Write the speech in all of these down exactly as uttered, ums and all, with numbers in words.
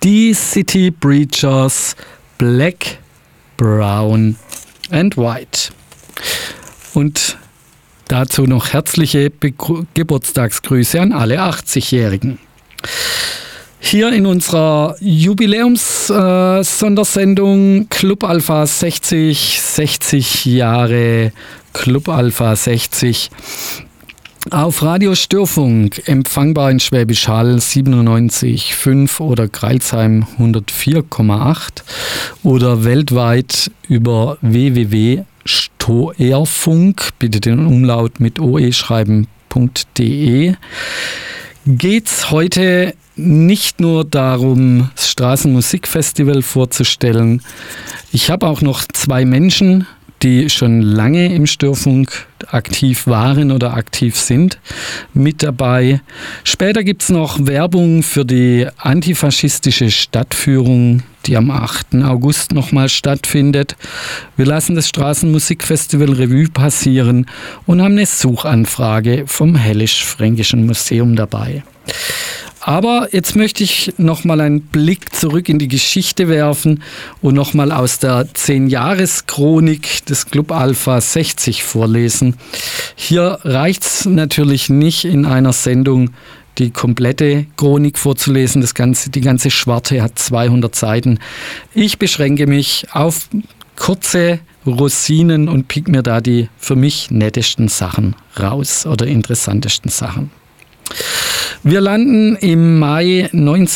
die City Preachers, Black, Brown and White. Und dazu noch herzliche Be- Geburtstagsgrüße an alle achtzigjährigen. Hier in unserer Jubiläums-Sondersendung äh, Club Alpha sechzig, sechzig Jahre Club Alpha sechzig. Auf Radio Störfunk, empfangbar in Schwäbisch Hall siebenundneunzig Komma fünf oder Crailsheim hundertvier Komma acht oder weltweit über w w w punkt stoerfunk, bitte den Umlaut mit oe schreiben, .de, geht's heute nicht nur darum, das Straßenmusikfestival vorzustellen. Ich habe auch noch zwei Menschen, die schon lange im Störfunk aktiv waren oder aktiv sind, mit dabei. Später gibt es noch Werbung für die antifaschistische Stadtführung, die am achten August nochmal stattfindet. Wir lassen das Straßenmusikfestival Revue passieren und haben eine Suchanfrage vom Hellisch-Fränkischen Museum dabei. Aber jetzt möchte ich nochmal einen Blick zurück in die Geschichte werfen und nochmal aus der zehn-Jahres-Chronik des Club Alpha sechzig vorlesen. Hier reicht es natürlich nicht, in einer Sendung die komplette Chronik vorzulesen. Das ganze, die ganze Schwarte hat zweihundert Seiten. Ich beschränke mich auf kurze Rosinen und pick mir da die für mich nettesten Sachen raus oder interessantesten Sachen. Wir landen im Mai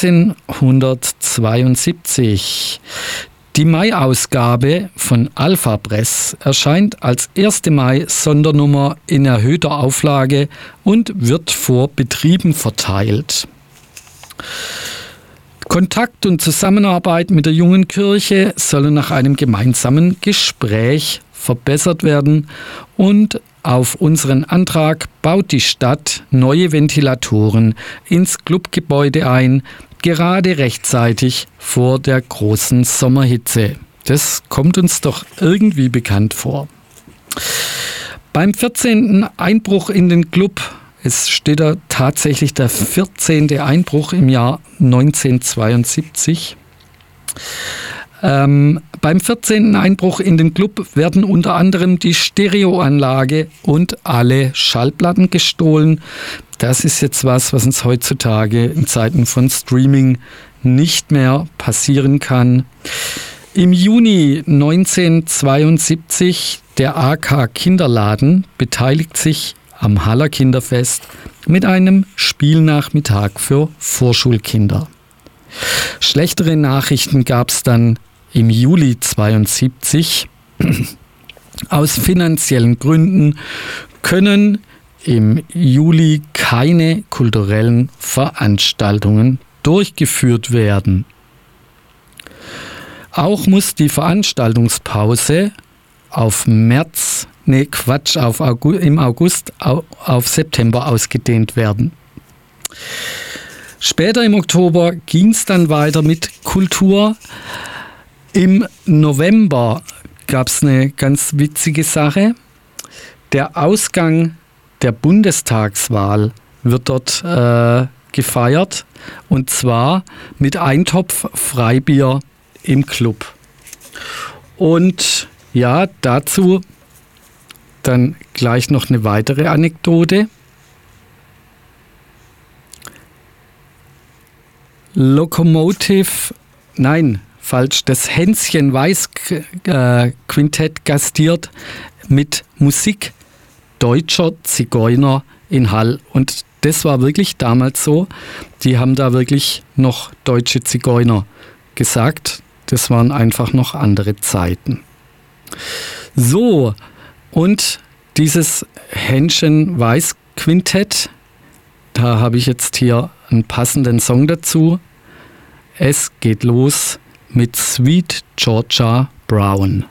neunzehnhundertzweiundsiebzig. Die Mai-Ausgabe von Alpha Press erscheint als erste Mai-Sondernummer in erhöhter Auflage und wird vor Betrieben verteilt. Kontakt und Zusammenarbeit mit der Jungen Kirche sollen nach einem gemeinsamen Gespräch verbessert werden und auf unseren Antrag baut die Stadt neue Ventilatoren ins Clubgebäude ein, gerade rechtzeitig vor der großen Sommerhitze. Das kommt uns doch irgendwie bekannt vor. Beim vierzehnten Einbruch in den Club, es steht da tatsächlich der vierzehnte Einbruch im Jahr neunzehnhundertzweiundsiebzig, Ähm, beim vierzehnten Einbruch in den Club werden unter anderem die Stereoanlage und alle Schallplatten gestohlen. Das ist jetzt was, was uns heutzutage in Zeiten von Streaming nicht mehr passieren kann. Im Juni neunzehnhundertzweiundsiebzig, der A K Kinderladen beteiligt sich am Haller Kinderfest mit einem Spielnachmittag für Vorschulkinder. Schlechtere Nachrichten gab es dann im Juli zweiundsiebzig. Aus finanziellen Gründen können im Juli keine kulturellen Veranstaltungen durchgeführt werden. Auch muss die Veranstaltungspause auf März, nee Quatsch, auf August, im August auf, auf September ausgedehnt werden. Später im Oktober ging es dann weiter mit Kultur. Im November gab es eine ganz witzige Sache. Der Ausgang der Bundestagswahl wird dort äh, gefeiert und zwar mit Eintopf Freibier im Club. Und ja, dazu dann gleich noch eine weitere Anekdote. Locomotive, nein, falsch, das Hänschen Weiß äh, Quintett gastiert mit Musik deutscher Zigeuner in Hall. Und das war wirklich damals so. Die haben da wirklich noch deutsche Zigeuner gesagt. Das waren einfach noch andere Zeiten. So, und dieses Hänschen Weiß Quintett, da habe ich jetzt hier einen passenden Song dazu. Es geht los mit Sweet Georgia Brown.